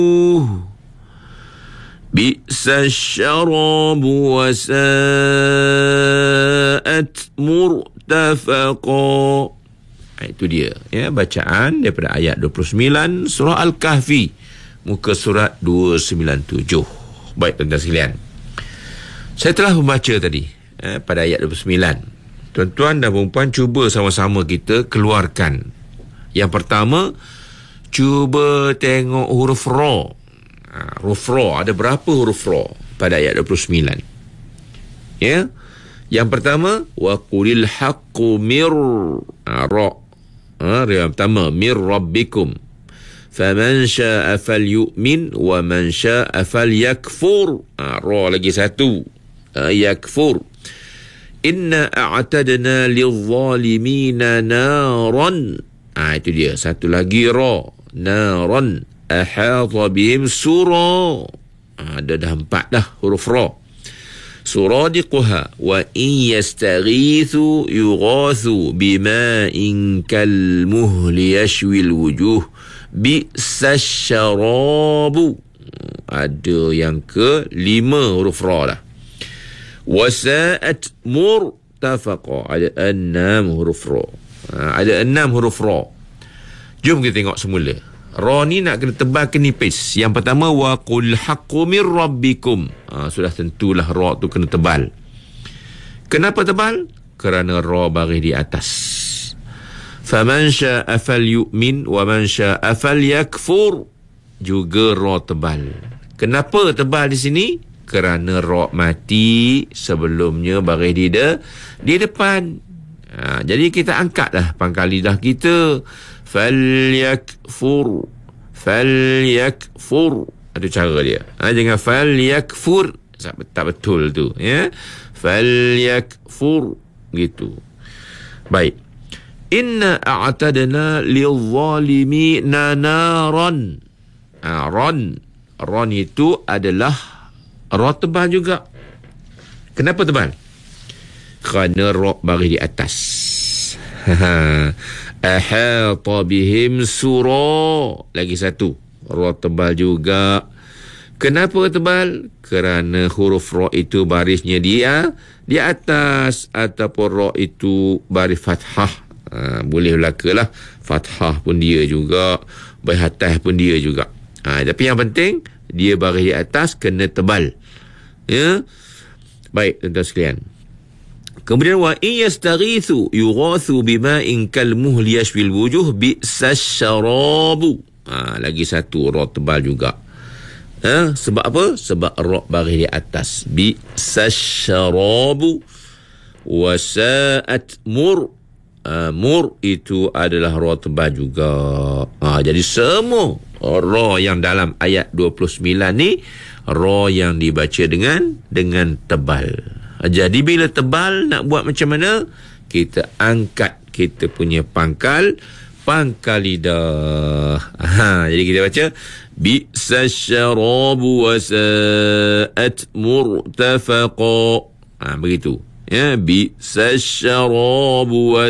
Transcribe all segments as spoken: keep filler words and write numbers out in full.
Bi'sa syarabu wa sa'at murtafaqa. Itu dia, ya, bacaan daripada ayat dua puluh sembilan surah Al-Kahfi, muka surat dua sembilan tujuh. Baik tuan-tuan sekalian, saya telah membaca tadi eh, pada ayat dua puluh sembilan. Tuan-tuan dan puan-puan, cuba sama-sama kita keluarkan. Yang pertama, cuba tengok huruf ra. Ha, huruf ra, ada berapa huruf ra pada ayat dua puluh sembilan? Ya. Yang pertama, wa qulil haqqu mir, ha, ra. Ha, yang pertama, mir rabbikum. Faman syaa'a falyu'min wa man syaa'a falyakfur. Ha, ra lagi satu. Ha, yakfur. Inna a'tadna lil-zalimina naran. Ha, itu dia. Satu lagi ra. Naran. Ahata bihim surah. Ha, ada dah empat dah huruf ra. Suradiquha wa in yastaghithu yughathu bima'in kalmuhli yashwil wujuh bi'sa syarabu. Ada yang ke lima huruf ra dah. Wasa'at murtafaqa, ada enam huruf ra. Ha, ada enam huruf ra. Jom kita tengok semula. Ra ni nak kena tebal ke nipis. Yang pertama, wa qul haqqu mir rabbikum. Ha, sudah tentulah ra tu kena tebal. Kenapa tebal? Kerana ra baris di atas. Faman syaa'a falyu'min wa man syaa'a falyakfur. Juga ra tebal. Kenapa tebal di sini? Kerana ra mati sebelumnya baris di de, di depan. Ha, jadi kita angkatlah pangkal lidah kita. Falyakfur, falyakfur. Ada cara dia. Ha, jangan falyakfur, tak betul tu, ya. Falyakfur gitu. Baik. Inna a'tadna lil-zalimina naran. Ha, ran. Ran itu adalah ra tebal juga. Kenapa tebal? Kerana ra baris di atas. Ahata bihim surah. Lagi satu, ra tebal juga. Kenapa tebal? Kerana huruf ra itu barisnya dia di atas, ataupun ra itu baris fathah. Ha, boleh belakalah fathah pun dia juga, baris atas pun dia juga. Ha, tapi yang penting dia baris di atas, kena tebal. Ya. Baik tuan-tuan sekalian. Kemudian wa in yastaghithu yughathu bima'in kalmuhli yashwil wujuh bi'sa syarabu. Ha, lagi satu ra tebal juga. Ha, sebab apa? Sebab ra baris di atas. Bi'sa syarabu wa sa'at mur. Ha, mur itu adalah ra tebal juga. Ha, jadi semua ra yang dalam ayat dua puluh sembilan ni ra yang dibaca dengan dengan tebal. Jadi bila tebal, nak buat macam mana? Kita angkat kita punya pangkal pangkal lidah. Ha, jadi kita baca bi'sa syarabu wa sa'at murtafaqa. Ha, begitu. Ya, bi'sa syarabu wa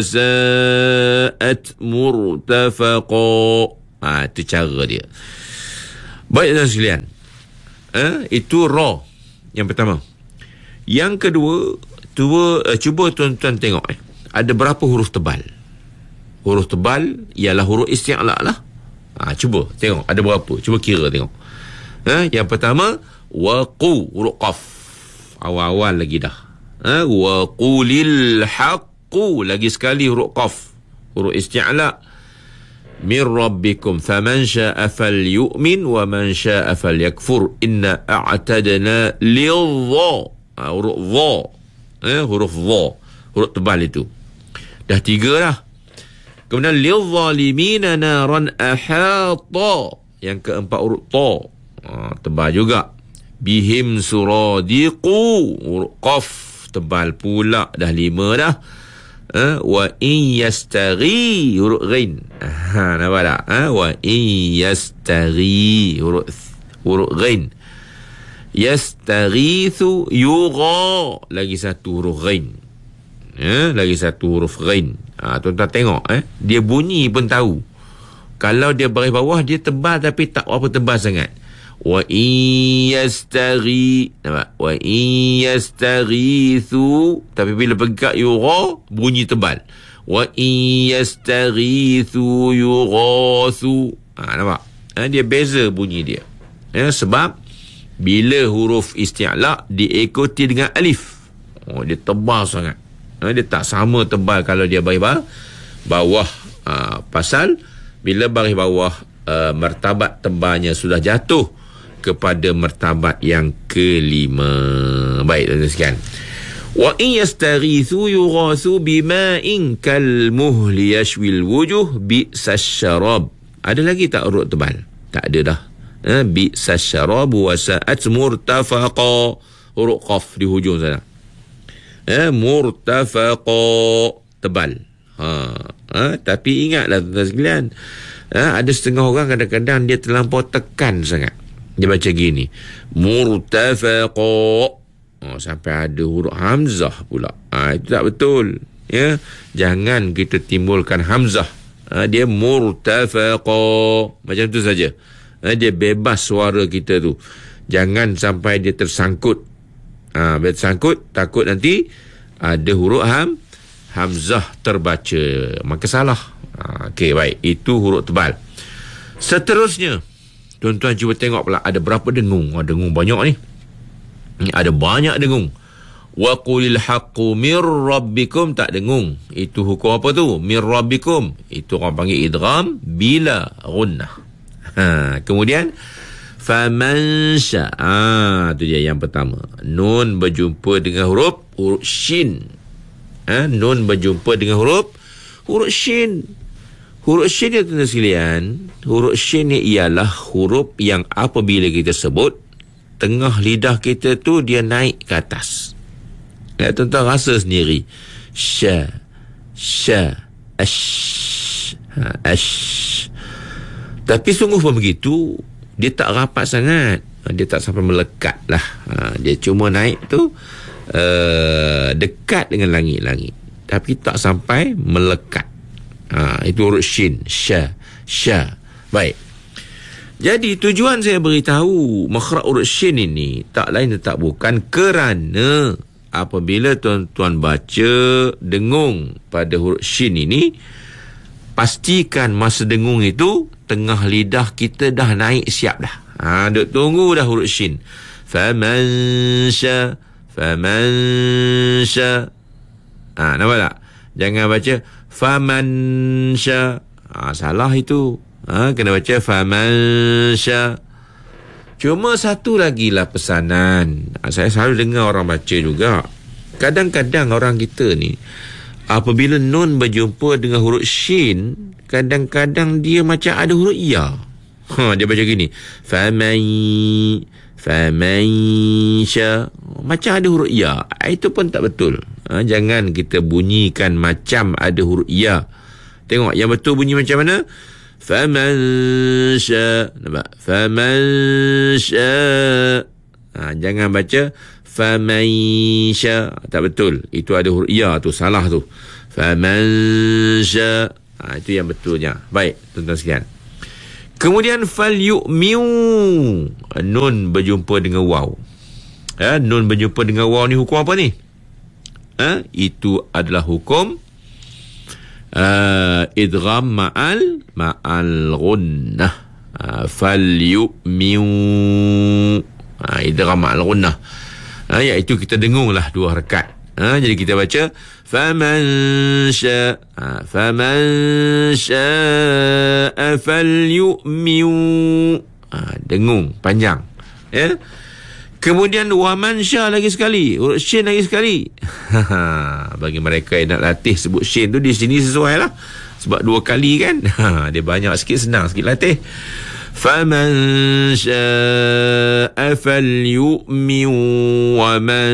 sa'at murtafaqa. Ha, itu cara dia. Baik tuan sekalian. Ha, itu ra yang pertama. Yang kedua, tua, uh, cuba tuan-tuan tengok eh. Ada berapa huruf tebal? Huruf tebal ialah huruf isti'la lah. Ha, cuba tengok ada berapa. Cuba kira tengok. Ha, yang pertama, waqu, huruf qaf. Awal-awal lagi dah. Ha, wa qulil haqqu, lagi sekali huruf qaf. Huruf isti'la. Mir rabbikum faman syaa'a falyu'min wa man syaa'a falyakfur. Inna a'tadna lil-dha. Ha, huruf dha. Eh, huruf dha. Huruf tebal itu. Dah tiga dah. Kemudian lil-zalimina naran ahata. Yang keempat huruf ta. Ha, tebal juga. Bihim suradiqu. Huruf qaf. Tebal pula. Dah lima dah. Ha, wa in yastaghi. Huruf ghain. Ha, nampak tak? Ha, wa in yastaghi. Huruf, huruf ghain. Yastaghithu yugha. Lagi satu huruf ghain. Ya, lagi satu huruf ghain. Ha, tuan-tuan tengok eh, dia bunyi pun tahu. Kalau dia baris bawah dia tebal tapi tak apa tebal sangat. Wa in yastaghi, nampak? Wa in yastaghithu, tapi bila pegang yura bunyi tebal. Wa in yastaghithu yughathu. Ha, nampak? Ha, dia beza bunyi dia. Ya, sebab bila huruf isti'la diikuti dengan alif, oh, dia tebal sangat. Ha, dia tak sama tebal kalau dia baris bawah. bawah ha, pasal bila baris bawah uh, martabat tebalnya sudah jatuh kepada martabat yang kelima. Baik, tuan-tuan sekalian. Wa in yastaghithu yughathu bima'in kalmuhli yashwil wujuh bi'sasyarab. Ada lagi tak huruf tebal? Tak ada dah. Ha, bi'sasyarab wa sa'at murtafaqa. Huruf qaf di hujung sana. Ha, murtafaqa, tebal. Ha, ha, tapi ingatlah tuan-tuan sekalian, ha, ada setengah orang kadang-kadang dia terlampau tekan sangat. Dia baca gini, murtafaqa, oh, sampai ada huruf hamzah pula. Ha, itu tak betul. Ya, jangan kita timbulkan hamzah. Ha, dia murtafaqa, macam tu saja. Ha, dia bebas suara kita tu. Jangan sampai dia tersangkut. Ha, bila tersangkut, takut nanti ada huruf ham hamzah terbaca, maka salah. Ha, okey, baik. Itu huruf tebal. Seterusnya, tuan-tuan cuba tengok pula ada berapa dengung. Oh, dengung banyak ni. Ada banyak dengung. Wa qulil haqqu mir rabbikum, tak dengung. Itu hukum apa tu? Mir rabbikum. Itu orang panggil idgham bila gunnah. Ha, kemudian faman sya. Ah, tu dia yang pertama. Nun berjumpa dengan huruf huruf shin. Ha, nun berjumpa dengan huruf huruf shin. Huruf shin ya tuan-tuan sekalian, huruf shin ni ialah huruf yang apabila kita sebut, tengah lidah kita tu dia naik ke atas. Ya, tuan-tuan rasa sendiri. Sya, sya, ash, ha, ash. Tapi sungguh pun begitu, dia tak rapat sangat. Dia tak sampai melekat lah. Ha, dia cuma naik tu uh, dekat dengan langit-langit, tapi tak sampai melekat. Ha, itu huruf shin, sya, sya. Baik. Jadi tujuan saya beritahu makhraj huruf shin ini tak lain tak bukan kerana apabila tuan-tuan baca dengung pada huruf shin ini, pastikan masa dengung itu tengah lidah kita dah naik siap dah. Ha, duk tunggu dah huruf shin. Faman sya, faman sya. Ha, nampak tak? Jangan baca faman sya. Ha, salah itu. Ha, kena baca faman sya. Cuma satu lagi lah pesanan. Ha, saya selalu dengar orang baca juga. Kadang-kadang orang kita ni, apabila nun berjumpa dengan huruf shin, kadang-kadang dia macam ada huruf ya. Ha, dia baca gini. Faman, faman sya. Macam ada huruf ya. Itu pun tak betul. Ha, jangan kita bunyikan macam ada huruf ya. Tengok yang betul bunyi macam mana? Faman sya. Nampak? Faman sya. Ha, jangan baca faman sya. Tak betul. Itu ada huruf ya tu. Salah tu. Faman sya. Ha, itu yang betulnya. Baik, tuan-tuan sekalian. Kemudian fal yu'miu. Nun berjumpa dengan waw. Ha, nun berjumpa dengan waw ni hukum apa ni? Ha, itu adalah hukum uh, idgham ma'al ma'al gunnah. Uh, fal yu'miu. Ha, idgham ma'al gunnah. Ha, iaitu kita dengunglah dua harakat. Ha, jadi kita baca faman sya, ha, faman sya'a falyu'miu. Ha, dengung panjang, ya. Kemudian waman sya lagi sekali, huruf shin lagi sekali. Bagi mereka yang nak latih sebut shin tu, di sini sesuai lah, sebab dua kali kan. Dia banyak sikit, senang sikit latih. faman sya'a falyu'min wa man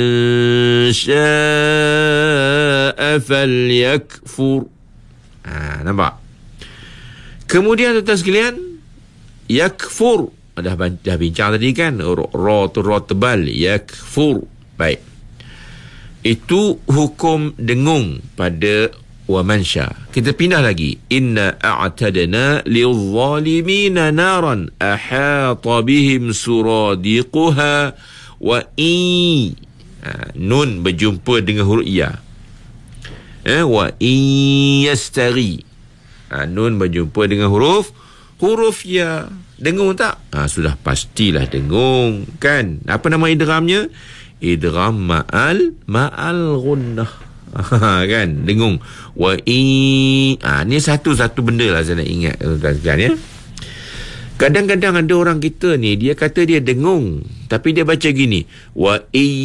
sya'a falyakfur. Ha, nampak? Kemudian tuan-tuan sekalian, yakfur, dah, dah bincang tadi kan, ra tu ra tebal, yakfur. Baik, itu hukum dengung pada wa mansha. Kita pindah lagi. Inna a'tadna lil-zalimina naran ahata bihim suradiquha wa i. Ha, nun berjumpa dengan huruf ya. Eh, wa i yastari. Ha, nun berjumpa dengan huruf huruf ya. Dengung tak? Ha, sudah pastilah dengung, kan? Apa nama idghamnya? Idgham ma'al ma'al gunnah. Ha, kan? Dengung. Wa i. Ha, ni satu-satu benda lah saya nak ingat, tuan-tuan, ya. Kadang-kadang ada orang kita ni, dia kata dia dengung, tapi dia baca gini, wa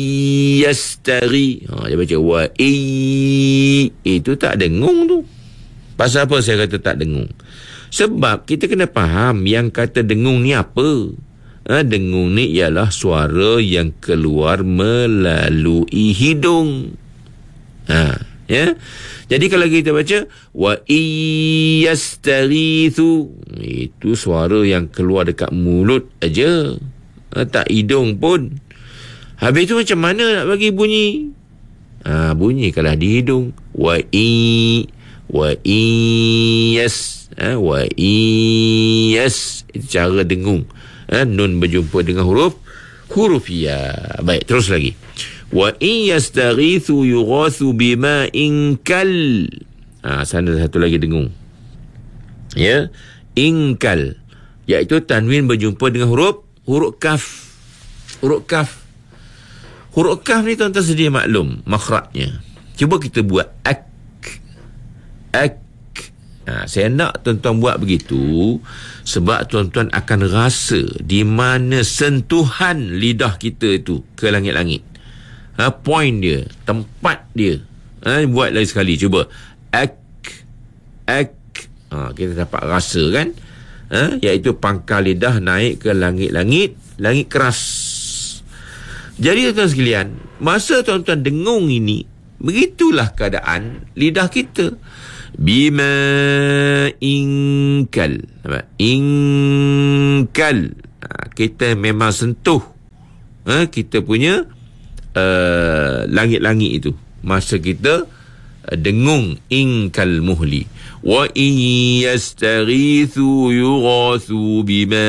iyastari. Ha, dia baca wa i. Itu tak dengung tu. Pasal apa saya kata tak dengung? Sebab kita kena faham yang kata dengung ni apa. Ha, dengung ni ialah suara yang keluar melalui hidung. Ha, ya. Jadi kalau kita baca wa iyastarithu, itu suara yang keluar dekat mulut aja. Ha, tak hidung pun. Habis tu macam mana nak bagi bunyi? Ha, bunyi kalau di hidung. Wa i wa iyas. Ha, wa iyas. Itu cara dengung. Ha, nun berjumpa dengan huruf huruf ya. Baik, terus lagi. Wa iyastaghithu yughathu bima'in kal. Ha, sana satu lagi dengung. Ya, inkal, iaitu tanwin berjumpa dengan huruf huruf kaf. Huruf kaf. Huruf kaf ni tuan-tuan sedia maklum makhrajnya. Cuba kita buat ak. Ak. Ha, saya nak tuan-tuan buat begitu sebab tuan-tuan akan rasa di mana sentuhan lidah kita itu ke langit-langit. Ha, point dia, tempat dia. Ha, buat lagi sekali, cuba. Ak. Ak. Ha, kita dapat rasa, kan? Ha, iaitu pangkal lidah naik ke langit-langit, langit keras. Jadi tuan-tuan sekalian, masa tuan-tuan dengung ini, begitulah keadaan lidah kita. Bima inkal. Inkal. Ha, kita memang sentuh ha, kita punya uh, langit-langit itu masa kita uh, dengung inkal muhli. Wa iyastaghithu yughathu bima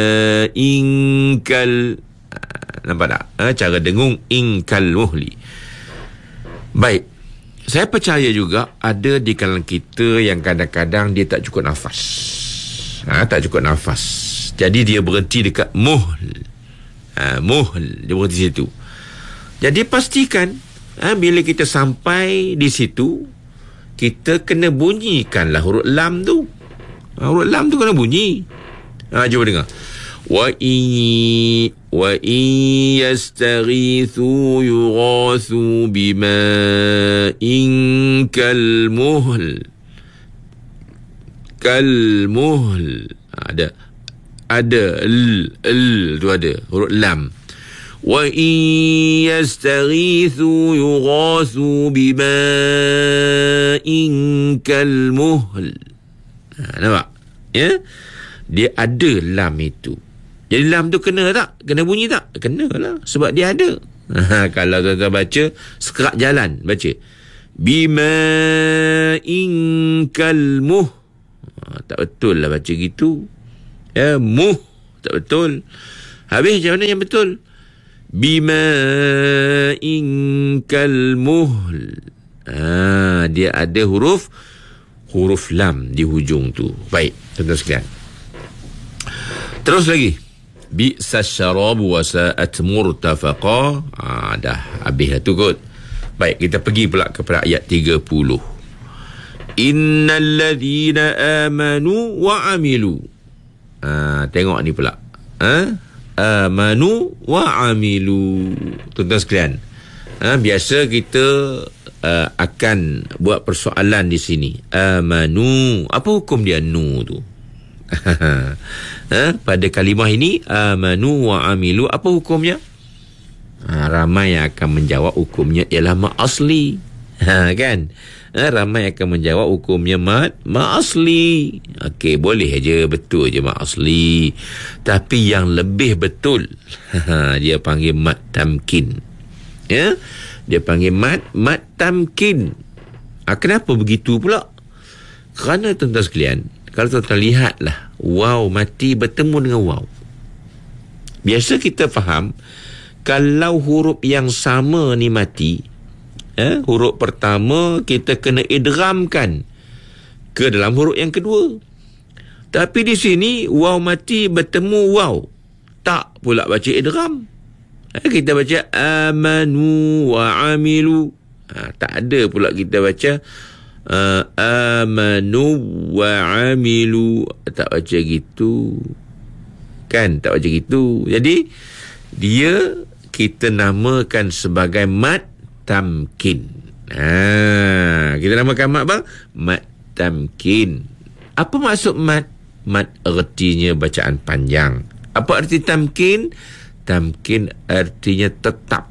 inkal. Ha, nampak tak? Ha, cara dengung inkal muhli. Baik. Saya percaya juga ada di kalangan kita yang kadang-kadang dia tak cukup nafas. Ha, tak cukup nafas. Jadi dia berhenti dekat muhl. Ha, muhl. Dia berhenti situ. Jadi pastikan ha, bila kita sampai di situ, kita kena bunyikanlah huruf lam tu. Ha, huruf lam tu kena bunyi. Ha, cuba dengar. Wa i wa in yastaghithu yughathu bima'in kalmuhl. Kalmuhl. Ada ada l l tu ada huruf lam. Wa in yastaghithu yughathu bima'in kalmuhl. Ha, nampak? Ya? Dia ada lam itu. Jadi lam tu kena tak? Kena bunyi tak? Kena lah. Sebab dia ada. Ha, kalau tuan-tuan baca, sekerak jalan. Baca. Bima'in kalmuh. Ha, tak betul lah baca gitu. Ya, muh. Tak betul. Habis macam mana yang betul? Bima'in kalmuh. Ha, dia ada huruf huruf lam di hujung tu. Baik, tuan-tuan sekalian. Terus lagi. Bi'sa syarabu wa sa'at murtafaqa. Ah, dah habis lah tu kot. Baik, kita pergi pula kepada ayat tiga puluh. Innal ladhina amanu wa amilu. Ah, tengok ni pula. Ah, amanu wa amilu. Tuan-tuan sekalian. Ah, biasa kita uh, akan buat persoalan di sini. Amanu. Apa hukum dia nu tu? Ha, pada kalimah ini amanu wa amilu, apa hukumnya? Ha, ramai yang akan menjawab hukumnya ialah ma asli. Ha, kan? Ha, ramai akan menjawab hukumnya ma ma asli. Okey, boleh aja, betul je ma asli. Tapi yang lebih betul, ha, dia panggil mat tamkin. Ya? Dia panggil mat mat tamkin. Ha, kenapa begitu pula? Kerana tuan-tuan sekalian, kalau tuan-tuan lihatlah, waw mati bertemu dengan waw. Biasa kita faham, kalau huruf yang sama ni mati, eh, huruf pertama kita kena idghamkan ke dalam huruf yang kedua. Tapi di sini waw mati bertemu waw, tak pula baca idgham. Eh, kita baca amanu wa amilu. Ha, tak ada pula kita baca uh, amanu wa amilu. Tak baca gitu. Kan, tak baca gitu. Jadi dia kita namakan sebagai mad tamkin. Ha, kita namakan mad bang, mad tamkin. Apa maksud mad? Mad artinya bacaan panjang. Apa arti tamkin? Tamkin artinya tetap.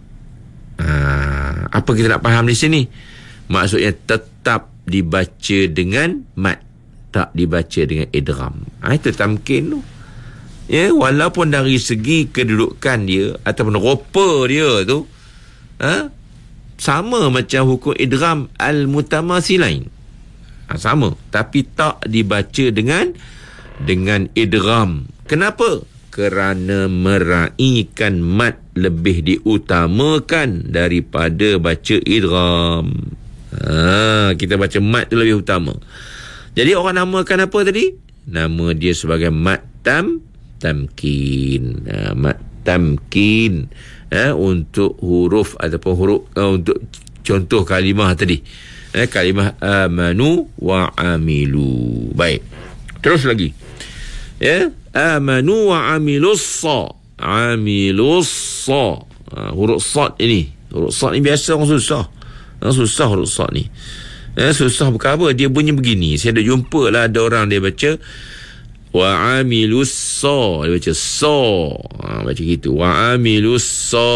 Ha, apa kita nak faham di sini? Maksudnya tetap dibaca dengan mad, tak dibaca dengan idgham. Ha, itu tamkin tu. Ya, walaupun dari segi kedudukan dia ataupun rupa dia tu, ha, sama macam hukum idgham al-mutamathilain. Ha, sama, tapi tak dibaca dengan dengan idgham. Kenapa? Kerana meraihkan mad lebih diutamakan daripada baca idgham. Ha, kita baca mad tu lebih utama. Jadi orang namakan apa tadi? Nama dia sebagai mad tam tamkin. Ha, mad tamkin. Ha, untuk huruf ataupun huruf uh, untuk contoh kalimah tadi. Ha, kalimah amanu wa amilu. Baik. Terus lagi. Ya, amanu wa amilus sa. Amilus sa. Ha, huruf sad ini. Huruf sad ni biasa orang susah. Ha, susah huruf sad ni. Eh, susah bukan apa, dia bunyi begini. Saya dah jumpa lah ada orang dia baca wa amilus sa, dia baca sa. Ha, baca gitu. Wa amilus sa.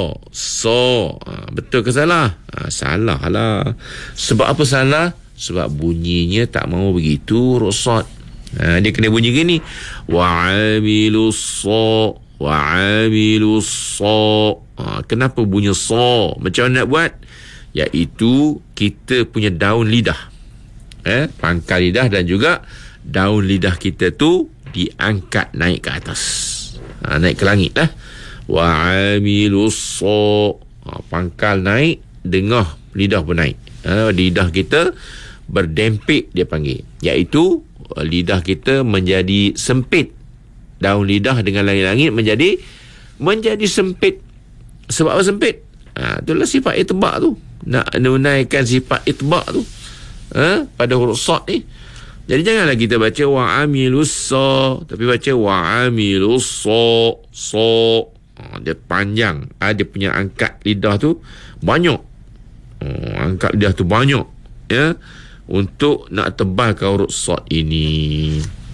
Sa. Ha, betul ke salah? Ha, salah lah. Sebab apa salah? Sebab bunyinya tak mau begitu huruf sad. Ha, dia kena bunyi gini, wa amilus sa, wa amilus sa. Ha, kenapa bunyi sa? Macam mana nak buat? Iaitu kita punya daun lidah, eh, pangkal lidah dan juga daun lidah kita tu diangkat naik ke atas, ha, naik ke langit lah. Wa amilus sa. Ha, pangkal naik, dengah lidah pun naik. Ha, lidah kita berdempik dia panggil, iaitu lidah kita menjadi sempit. Daun lidah dengan langit-langit menjadi menjadi sempit. Sebab apa sempit? Ha, itulah sifat itbaq tu. Nak menunaikan sifat itbaq tu, ha, pada huruf sad ni. Jadi janganlah kita baca wa amilus sa, tapi baca wa amilus sa. Sa. Ha, dia panjang. Ha, dia punya angkat lidah tu banyak. Ha, angkat lidah tu banyak. Ya. Untuk nak tebalkan huruf sad ini.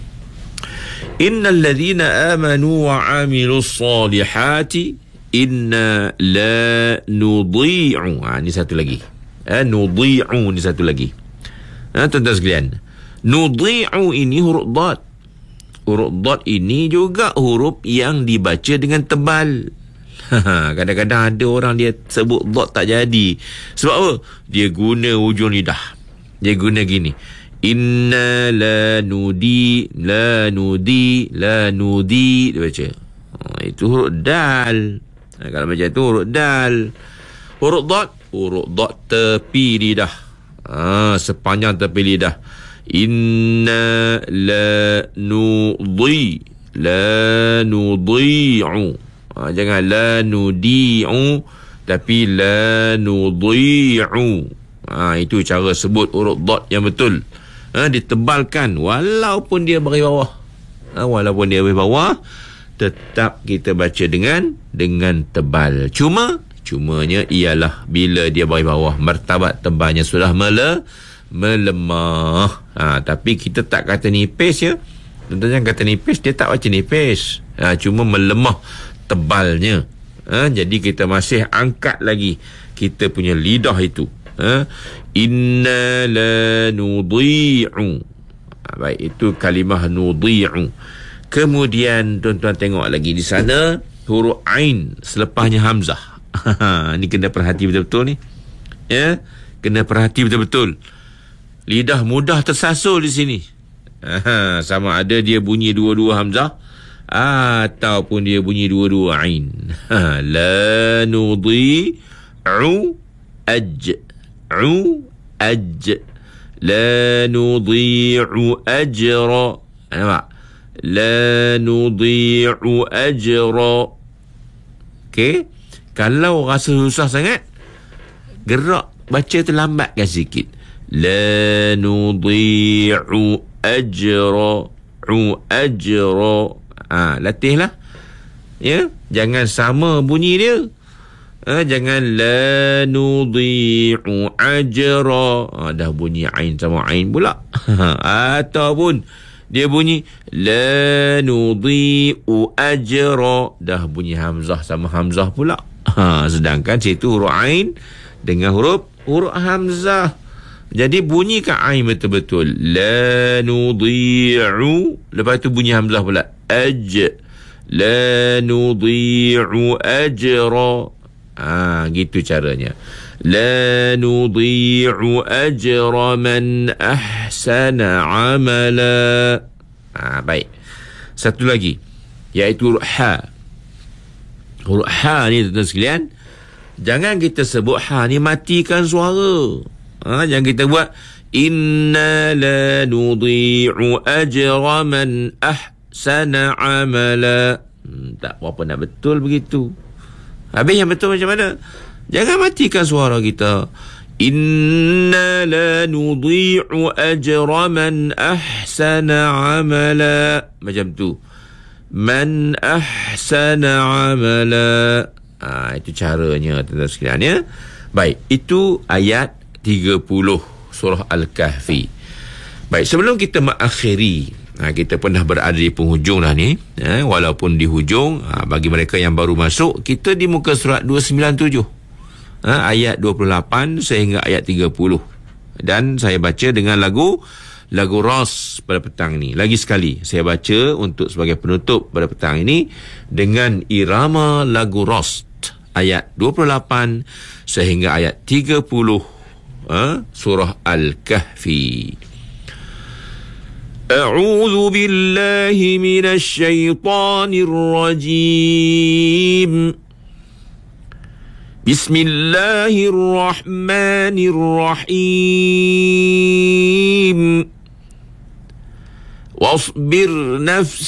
Innal ladzina amanu wa amilus salihati inna la nudhi'u. Ha, ni satu lagi. Ha, nudhi'u ni satu lagi. Ha, tuan-tuan sekalian, nudhi'u ini huruf dad. Huruf dad ini juga huruf yang dibaca dengan tebal. Kadang-kadang ada orang dia sebut dad tak jadi. Sebab apa? Dia guna ujung lidah. Dia guna gini, inna la nudi, la nudi, la nudi, dia baca. Oh, itu huruf dal. Nah, kalau macam tu huruf dal. Huruf dad, huruf dad tepi lidah. Ah, sepanjang tepi lidah. Inna la nudi, la nudi'u. Ah, jangan la nudi'u, tapi la nudi'u. Ha, itu cara sebut huruf dad yang betul. Ha, ditebalkan walaupun dia bagi bawah. Ha, walaupun dia bagi bawah, tetap kita baca dengan dengan tebal. Cuma cumanya ialah bila dia bagi bawah, martabat tebalnya sudah mele, melemah. Ha, tapi kita tak kata nipis ya. Tentunya kata nipis, dia tak baca nipis. Ha, cuma melemah tebalnya. Ha, jadi kita masih angkat lagi kita punya lidah itu. Ha? Inna la nudhi'u. Ha, baik, itu kalimah nudhi'u. Kemudian tuan-tuan tengok lagi di sana huruf ain selepasnya hamzah. Ni kena perhati betul-betul ni. Ya, kena perhati betul-betul. lidah mudah tersasul di sini. Aha, sama ada dia bunyi dua-dua hamzah ataupun dia bunyi dua-dua ain. Ha, la nudhi'u aj u aj la nudhi'u ajra. Nampak? La nudhi'u ajra. Okey. Kalau rasa susah sangat, gerak baca terlambatkan sikit. La nudhi'u ajra u ajra. Ha, latihlah. Ya, jangan sama bunyi dia. Ha, jangan la nudhi'u ajra. Ha, dah bunyi ain sama ain pula. Ataupun dia bunyi la nudhi'u ajra, dah bunyi hamzah sama hamzah pula. Ha, sedangkan situ huruf ain dengan huruf huruf hamzah. Jadi bunyikan ain betul-betul. La nudhi'u, lepas tu bunyi hamzah pula. Aj. La nudhi'u ajra. Ah, ha, gitu caranya. La nudhi'u ajra man ahsana amala. Ah, ha, baik. Satu lagi, iaitu huruf ha. Huruf ha ni tuan-tuan sekalian, jangan kita sebut ha ni matikan suara. Ha, jangan kita buat inna la nudhi'u ajra man ahsana amala. Hmm, tak apa nak betul begitu. Habis yang betul macam mana? Jangan matikan suara kita. Inna la nudhi'u ajra man ahsana amala. Macam tu. Man ahsana amala. Ha, itu caranya tuan-tuan sekalian ya. Baik, itu ayat tiga puluh surah Al-Kahfi. Baik, sebelum kita mengakhiri, ha, kita pun dah berada di penghujung dah ni, ha, walaupun di hujung, ha, bagi mereka yang baru masuk, kita di muka surat dua sembilan tujuh, ha, ayat dua puluh lapan sehingga ayat tiga puluh. Dan saya baca dengan lagu lagu Ras pada petang ini. Lagi sekali saya baca untuk sebagai penutup pada petang ini dengan irama lagu Ras, ayat dua puluh lapan sehingga ayat tiga puluh, ha, surah Al-Kahfi. A'udzu billahi minasy syaithanir rajim. Bismillahirrahmanirrahim. Wasbir nafs